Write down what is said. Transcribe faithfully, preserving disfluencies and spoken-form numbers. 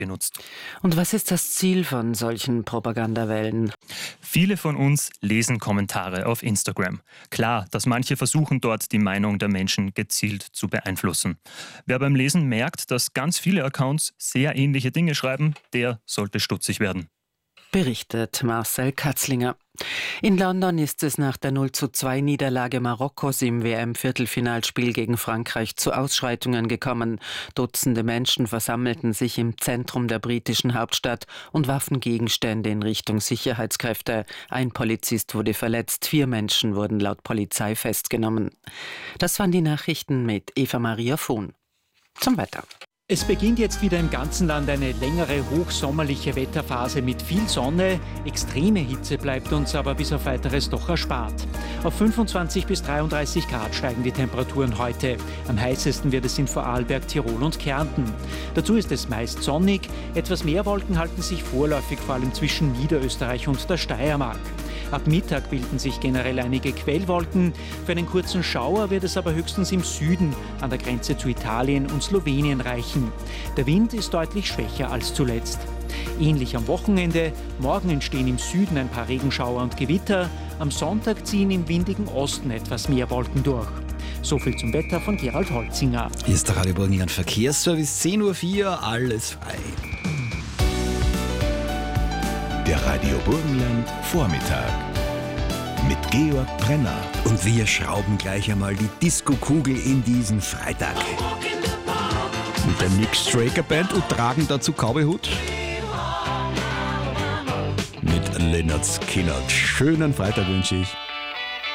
genutzt. Und was ist das Ziel von solchen Propagandawellen? Viele von uns lesen Kommentare auf Instagram. Klar, dass manche versuchen, dort die Meinung der Menschen gezielt zu beeinflussen. Wer beim Lesen merkt, dass ganz viele Accounts sehr ähnliche Dinge schreiben, der sollte stutzig werden. Berichtet Marcel Katzlinger. In London ist es nach der null zu zwei Niederlage Marokkos im W M-Viertelfinalspiel gegen Frankreich zu Ausschreitungen gekommen. Dutzende Menschen versammelten sich im Zentrum der britischen Hauptstadt und warfen Gegenstände in Richtung Sicherheitskräfte. Ein Polizist wurde verletzt, vier Menschen wurden laut Polizei festgenommen. Das waren die Nachrichten mit Eva-Maria Fuhn. Zum Wetter. Es beginnt jetzt wieder im ganzen Land eine längere hochsommerliche Wetterphase mit viel Sonne. Extreme Hitze bleibt uns aber bis auf Weiteres doch erspart. Auf fünfundzwanzig bis dreiunddreißig Grad steigen die Temperaturen heute. Am heißesten wird es in Vorarlberg, Tirol und Kärnten. Dazu ist es meist sonnig. Etwas mehr Wolken halten sich vorläufig vor allem zwischen Niederösterreich und der Steiermark. Ab Mittag bilden sich generell einige Quellwolken. Für einen kurzen Schauer wird es aber höchstens im Süden an der Grenze zu Italien und Slowenien reichen. Der Wind ist deutlich schwächer als zuletzt. Ähnlich am Wochenende. Morgen entstehen im Süden ein paar Regenschauer und Gewitter. Am Sonntag ziehen im windigen Osten etwas mehr Wolken durch. So viel zum Wetter von Gerald Holzinger. Hier ist der Radio Burgenland Verkehrsservice, zehn Uhr vier, alles frei. Der Radio Burgenland Vormittag mit Georg Brenner. Und wir schrauben gleich einmal die Disco-Kugel in diesen Freitag. Mit der Nick Straker Band und tragen dazu Cowboyhut. Mit Lynyrd Skynyrd. Schönen Freitag wünsche ich.